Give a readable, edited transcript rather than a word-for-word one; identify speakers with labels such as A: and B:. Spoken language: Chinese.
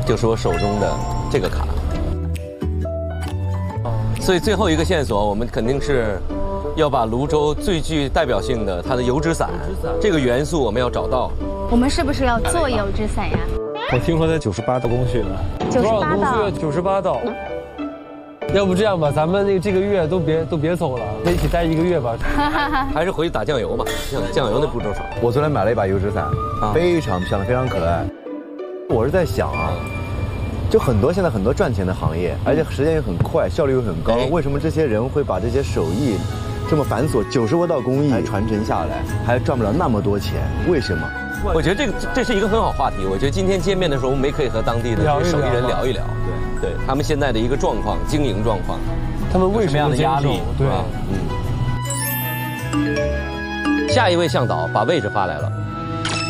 A: 就是我手中的这个卡。所以最后一个线索，我们肯定是要把泸州最具代表性的它的油纸伞这个元素我们要找到。
B: 我们是不是要做油纸伞呀？
C: 我听说它98道工序呢。
B: 98道
C: ，98道。要不这样吧，咱们这个月都别走了，在一起待1个月吧。
A: 还是回去打酱油吧，酱油那步骤少。
D: 我昨天买了一把油纸伞，非常漂亮，非常可爱。我是在想啊，就现在很多赚钱的行业，而且时间又很快，效率又很高，为什么这些人会把这些手艺这么繁琐90多道工艺还传承下来，还赚不了那么多钱？为什么？
A: 我觉得这是一个很好话题。我觉得今天见面的时候，我们也可以和当地的手艺人聊一聊，对他们现在的一个状况、经营状况，
C: 他们为什么样的压力？对，
A: 下一位向导把位置发来了。